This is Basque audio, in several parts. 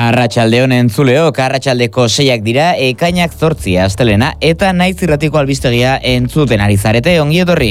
Arratsaldeon entzuleok, arratsaldeko 6 dira, ekainak 8 astelena, eta Naiz Irratiko albistegia entzuten ari zarete, ongi etorri.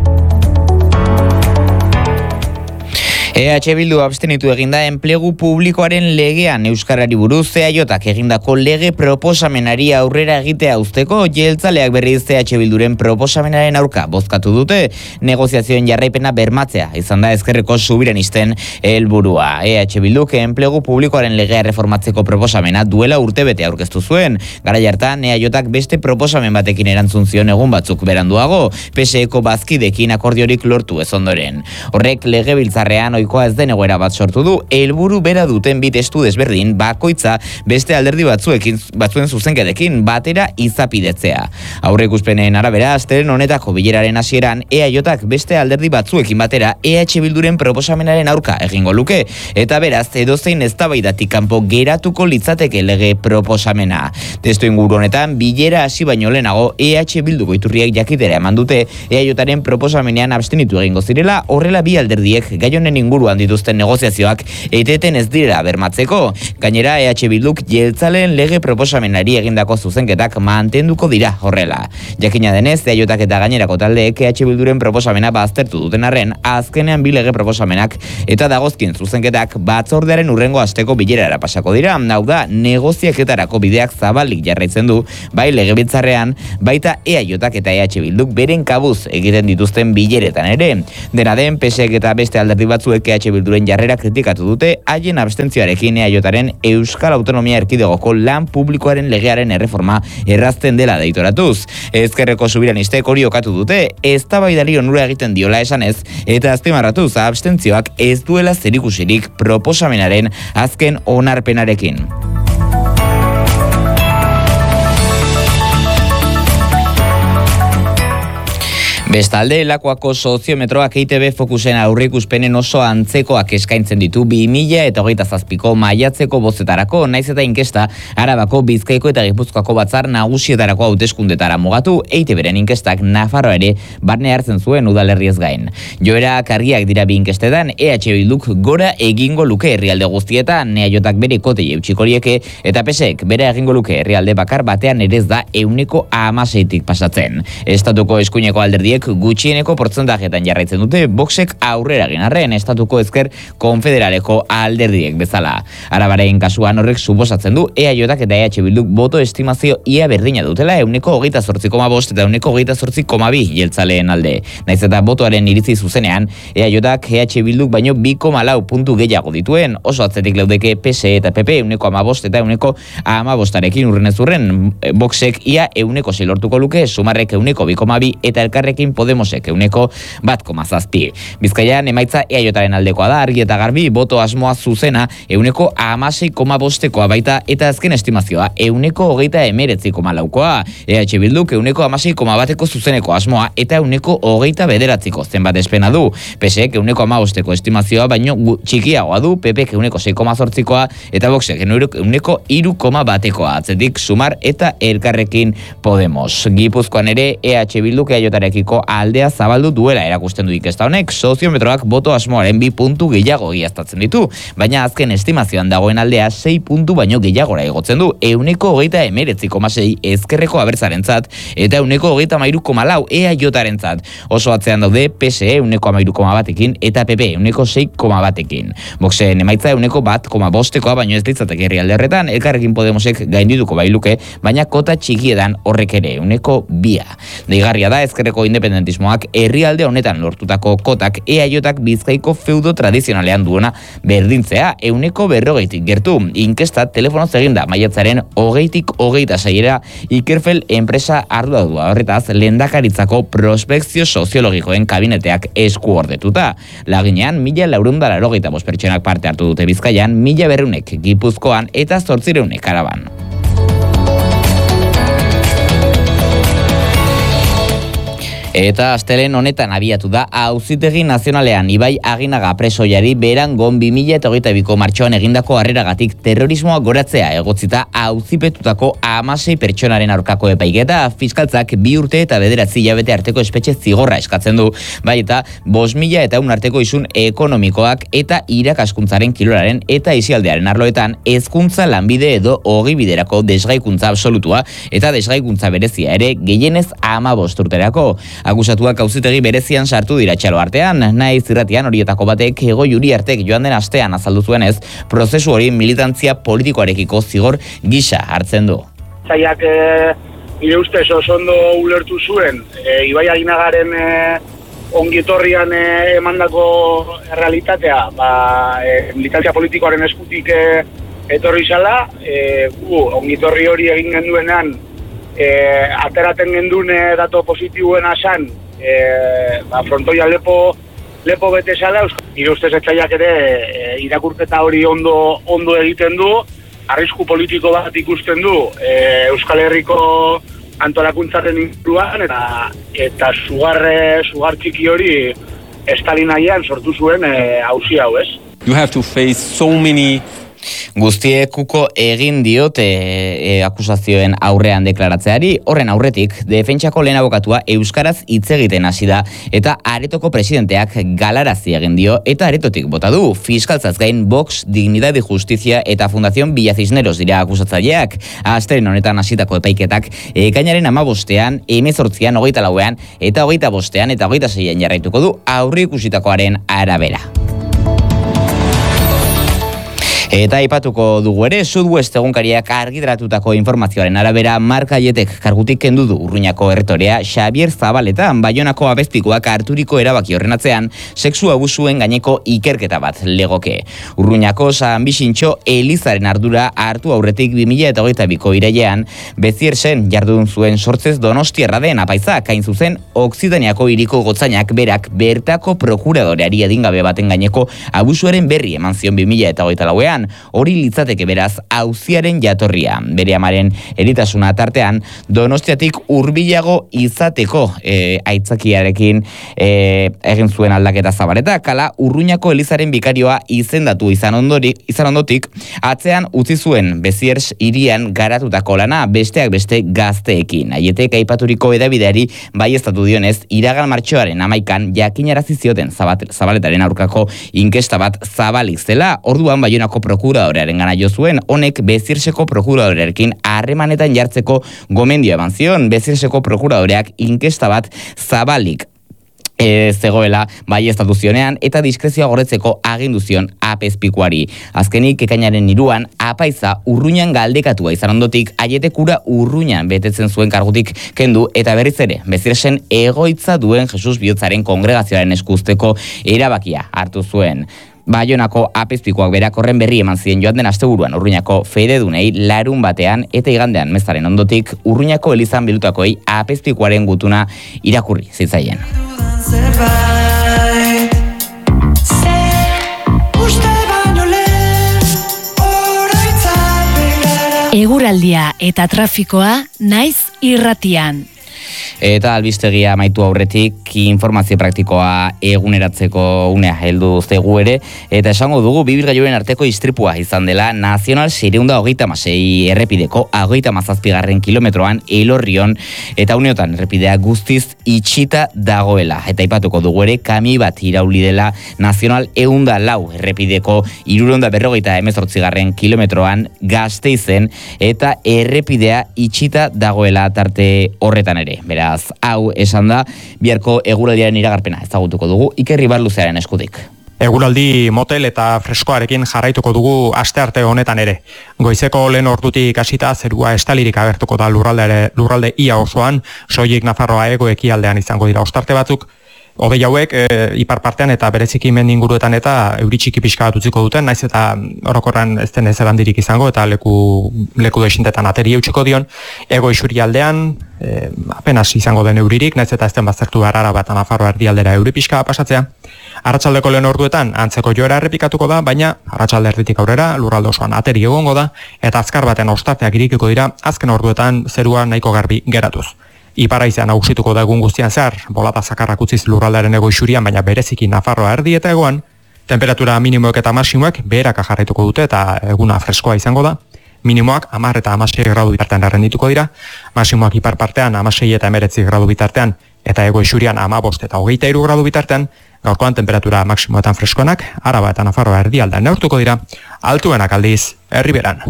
EH Bildu abstenitu eginda enplegu publikoaren legean euskarari buruz EAJak egindako lege proposamenari aurrera egitea uzteko jeltzaleak berriz EH Bilduren proposamenaren aurka bozkatu dute. Negoziazioen jarraipena bermatzea izan da ezkerreko subiranisten helburua. EH Bilduk enplegu publikoaren legea reformatzeko proposamena duela urtebete aurkeztu zuen. Garai hartan EAJak beste proposamen batekin erantzun zion egun batzuk beranduago, PSeko bazkidekin akordiorik lortu ez ondoren. Horrek legebiltzarrean ohikoa ez den egoera bat sortu du, helburu bera duten bi testu desberdin bakoitza beste alderdi batzuen zuzenketekin batera izapidetzea. Aurreikuspenen arabera, astelen honetako bileraren hasieran EAJak beste alderdi batzuekin batera EH Bilduren proposamenaren aurka egingo luke, eta beraz edozein eztabaidatik kanpo geratuko litzateke lege proposamena. Testu inguru honetan bilera hasi baino lehenago EH Bilduko iturriak jakitera eman dute EAJaren proposamenean abstenitu egingo zirela, horrela bi alderdiek gai honen inguruan dituzten negoziazioak eteten ez direla bermatzeko. Gainera EH Bilduk jeltzaleen lege proposamenari egindako zuzenketak mantenduko dira horrela. Jakina denez, EAJak eta gainerako taldeek EH Bilduren proposamena baztertu duten arren, azkenean bi lege proposamenak eta dagozkien zuzenketak batzordearen hurrengo asteko bilerara pasako dira. Hau da, negoziaketarako bideak zabalik jarraitzen du, bai legebiltzarrean, baita EAJak eta EH Bilduk beren kabuz egiten dituzten bileretan ere. Dena den, PSek eta beste alderdi batzuek EH Bilduren jarrera kritikatu dute haien abstentzioarekin EAJaren Euskal Autonomia Erkidegoko lan publikoaren legearen erreforma errazten dela deitoratuz. Ezkerreko subiranistek hori okatu dute, eztabaidari onura egiten diola esanez, eta azpimarratuz abstentzioak ez duela zerikusirik proposamenaren azken onarpenarekin. Bestalde, Lakuako soziometroak EITB Fokusen aurreikuspenen oso antzekoak eskaintzen ditu 2027ko maiatzeko bozetarako, naiz eta inkesta Arabako, Bizkaiko eta Gipuzkoako batzar nagusietarako hauteskundetara mugatu, EITBren inkestak Nafarroa ere barne hartzen zuen udalerriez gain. Joera karriak dira bi inkestetan, EH Bilduk gora egingo luke herrialde guztietan, EAJak bere kotei eutsiko lieke, eta PSek bere egingo luke herrialde bakar batean ere ez da 6%tik pasatzen. Estatuko eskuineko alderdiek gutxieneko portzentajetan jarraitzen dute, Voxek aurrera egin arren estatuko ezker konfederaleko alderdiek bezala. Arabaren kasuan horrek suposatzen du EAJak eta EH Bilduk boto estimazio ia berdina dutela 28,5 eta 28,2 jeltzaleen alde. Naiz eta botoaren iritzi zuzenean, EAJak EH Bilduk baino 2,4 puntu gehiago dituen, oso atzetik leudeke PS eta PP 1,5 eta 1,5arekin urrenez urren. Voxek ia 1,6 lortuko luke, Sumarrek 1,2 eta Elkarrekin Podemosek 1,7. Bizkaian emaitza EAJaren aldekoa da, argi eta garbi, boto asmoa zuzena 1,6,5 baita eta azken estimazioa 1,29,4. EH Bilduk 1,6,1 zuzeneko asmoa eta 1,29 zenbat espena du. PSek 1,5 estimazioa baino txikiagoa du, PPek 1,6,8 eta Voxek 1,3,1 atzetik Sumar eta Elkarrekin Podemos. Gipuzkoan ere EH Bilduk EAJarekiko aldea zabaldu duela erakusten du inkesta honek, soziometroak boto asmoaren 2 puntu gehiago egiaztatzen ditu, baina azken estimazioan dagoen aldea 6 puntu baino gehiagora igotzen du, 1,29,6 ezkerreko abertzarentzat eta 1,33,4 EAJarentzat. Oso atzean daude PSE 1,3,1ekin eta PP 1,6,1ekin. Voxen emaitza 1,1,5 baino ez litzateke herrialde horretan, Elkarrekin Podemosek gaindituko bailuke, baina kota txikiedan horrek ere 1,2. Deigarria da ezkerreko independentismoak herrialde honetan lortutako kotak EAJak Bizkaiko feudo tradizionalean duena berdintzea 1,40tik gertu. Inkesta telefonoz eginda maiatzaren 20tik 26 Ikerfel enpresa arduradua horretaz lehendakaritzako prospekzio soziologikoen kabineteak esku ordetuta. Laginean 1,485 pertsonak parte hartu dute Bizkaian, 1,200 Gipuzkoan eta 800 Araban. Eta astelen honetan abiatu da Auzitegi Nazionalean Ibai Aginaga presoiari Berangon 2022ko martxoan egindako harreragatik terrorismoa goratzea egotzita auzipetutako 16 pertsonaren aurkako epaiketa. Fiskaltzak 2 urte eta 9 hilabete arteko espetxe zigorra eskatzen du. Bai eta 5.100 arteko isun ekonomikoak eta irakaskuntzaren kirolaren eta isialdearen arloetan hezkuntza lanbide edo ogibiderako desgaikuntza absolutua eta desgaikuntza berezia ere gehienez 15 urterako. Akusatuak auzitegi berezian sartu dira txalo artean, naiz irratian horietako batek Hego Uriartek joan den astean azaldu zuenez, prozesu hori militantzia politikoarekiko zigor gisa hartzen du. Zaiak nire ustez oso ondo ulertu zuen, Ibai Aginagaren ongietorrian emandako realitatea, militantzia politikoaren eskutik etorri zala, ongietorri hori egin genduenan, ateraten gendun dato positiboen asan, frontoia lepo bete zala, nire ustez etxaiak ere irakurketa hori ondo egiten du, arrisku politiko bat ikusten du Euskal Herriko antolakuntzaren inguruan eta sugar txiki hori Stalinaian sortu zuen auzi hau, ez? You have to face so many Guztiek uko egin diote akusazioen aurrean deklaratzeari. Horren aurretik, defentsako lehen abokatua euskaraz hitz egiten hasi da eta Aretoko presidenteak galarazi egin dio eta Aretotik bota du. Fiskaltzaz gain Vox, Dignidad y Justicia eta Fundación Villa Cisneros dira akusatzaileak. Astelen honetan hasitako epaiketak ekainaren 15ean, 18ean, 24ean eta 25ean eta 26ean jarraituko du aurreikusitakoaren arabera. Eta aipatuko dugu ere, Sud-West egunkariak argitaratutako informazioaren arabera Mark Aietek kargutik kendu du Urruñako erretorea Xabier Zabaleta, Baionako abestikoak harturiko erabaki horren atzean sexu abusuen gaineko ikerketa bat legoke. Urruñako San Bixintxo Elizaren ardura hartu aurretik 2022ko irailean, Beziersen jardun zuen sortzez Donostiarra den apaizak, hain zuzen Okzitaniako hiriko gotzainak berak bertako prokuradoreari adingabe baten gaineko abusuaren berri eman zion 2024ean. Hori litzateke beraz auziaren jatorria. Bere amaren eritasuna tartean Donostiatik hurbilago izateko aitzakiarekin egin zuen aldaketa Zabaleta, kala Urruñako Elizaren bikarioa izendatu izan ondotik atzean utzi zuen Beziers hirian garatutako lana besteak beste gazteekin. Aietek aipaturiko edabideari baieztatu dionez, iragan martxoaren 11an jakinarazi zioten Zabaletaren aurkako inkesta bat zabalik zela. Orduan Baionako prokuradorearen gana jo zuen, honek Bezierseko prokuradorearekin harremanetan jartzeko gomendioa eman zion. Bezierseko prokuradoreak inkesta bat zabalik zegoela baieztatu zionean eta diskrezioa gordetzeko agindu zion apezpikuari. Azkenik ekainaren 3an apaiza Urruñan galdekatua izan ondotik Aietekura Urruñan betetzen zuen kargutik kendu eta berriz ere Beziersen egoitza duen Jesus Bihotzaren kongregazioaren eskuzteko erabakia hartu zuen. Baionako apezpikoak berak horren berri eman ziren joan den asteburuan Urruñako fededunei larun batean eta igandean mezaren ondotik Urruñako Elizan bildutakoei apezpikoaren gutuna irakurri zitzaien. Eguraldia eta trafikoa naiz irratian. Eta albistegia amaitu aurretik informazio praktikoa eguneratzeko unea heldu zegu ere, eta esango dugu bibilgailuen arteko istripua izan dela Nazional 636 errepideko 37. kilometroan Elorrion, eta uneotan errepidea guztiz itxita dagoela. Eta aipatuko dugu ere kamioi bat irauli dela Nazional 104 errepideko 348. kilometroan Gasteizen, eta errepidea itxita dagoela tarte horretan ere. Beraz, hau esan da, biharko eguraldiaren iragarpena ezagutuko dugu Iker Ibarluzearen eskutik. Eguraldi motel eta freskoarekin jarraituko dugu astearte honetan ere. Goizeko lehen ordutik hasita zerua estalirik agertuko da lurralde ia osoan, soilik Nafarroa hego ekialdean izango dira ostarte batzuk. Hodei hauek ipar partean eta bereziki mendi inguruetan eta euri txiki pixka bat utziko duten, naiz eta orokorran ez den ezebandirik izango eta leku desintetan ateri eutxiko dion. Ego isurialdean apenas izango den euririk, naiz eta ez den bazertu Araba eta Nafarroa erdialdera euri pixka pasatzea. Arratsaldeko lehen orduetan antzeko joera errepikatuko da, baina arratsalde erditik aurrera lurralde osoan ateri egongo da eta azkar baten ostarteak irikiko dira azken orduetan zerua nahiko garbi geratuz. Iparaizean nagusituko da egun guztian zehar, bolada zakarrak utziz lurraldearen hego isurian, baina bereziki Nafarroa erdi eta hegoan, temperatura minimoek eta maximoek beheraka jarraituko dute eta eguna freskoa izango da. Minimoak 10 eta 16 gradu bitartean errendituko dira, maximoak ipar partean 16 eta 19 gradu bitartean, eta hego isurian 15 eta 23 gradu bitartean. Gaurkoan temperatura maximoetan freskoenak, Araba eta Nafarroa erdialdean neurtuko dira, altuenak aldiz Erriberan.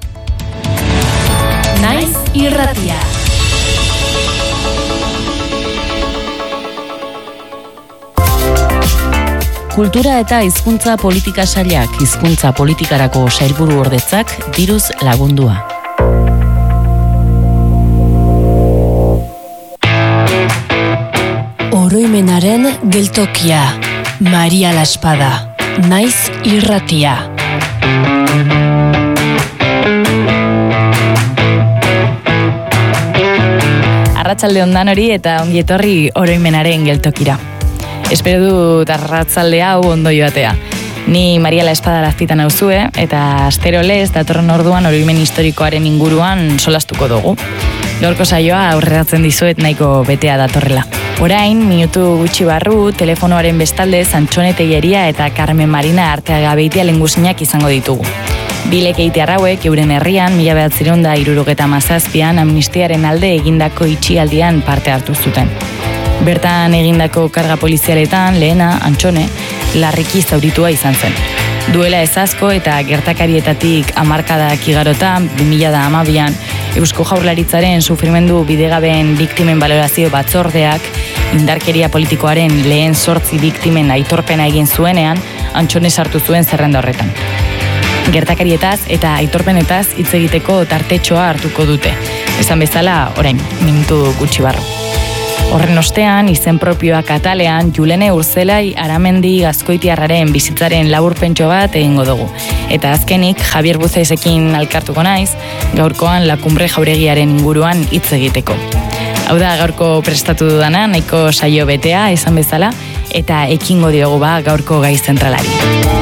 Naiz irratia. Kultura eta hizkuntza politika sailak hizkuntza politikarako sailburu ordetzak diruz lagundua. Oroimenaren geltokia. Maria Laspada. Naiz irratia. Arratsalde on danori eta ongi etorri oroimenaren geltokira. Espero dut arratsaldea hau ondo joatea. Ni Maria Laspada laztitan nauzue eta astero lez datorren orduan oroimen historikoaren inguruan solastuko dugu. Gaurko saioa aurreratzen dizuet nahiko betea datorrela. Orain, minutu gutxi barru, telefonoaren bestalde Antxone Tejeria eta Carmen Marina Arteagabeitia lengusinak izango ditugu. Bilek eitearrauek euren herrian 1977an amnistiaren alde egindako itxialdian parte hartu zuten. Bertan egindako karga polizialetan lehena, Antxone, larriki zauritua izan zen. Duela ez asko eta gertakarietatik hamarkadak igarota, 2012an, Eusko Jaurlaritzaren sufrimendu bidegabeen biktimen balorazio batzordeak indarkeria politikoaren lehen 8 biktimen aitorpena egin zuenean, Antxone sartu zuen zerrenda horretan. Gertakarietaz eta aitorpenetaz hitz egiteko tartetxoa hartuko dute. Esan bezala, orain, minutu gutxi barru. Horren ostean, izen propioak atalean, Julene Urzelai Aramendi Gazkoitiarraren bizitzaren laburpentxo bat egingo dugu. Eta azkenik, Javier Buzesekin alkartuko naiz, gaurkoan La Cumbre jauregiaren inguruan hitz egiteko. Hau da, gaurko prestatu dudana, nahiko saio betea, esan bezala, eta ekingo diogu ba gaurko gai zentralari.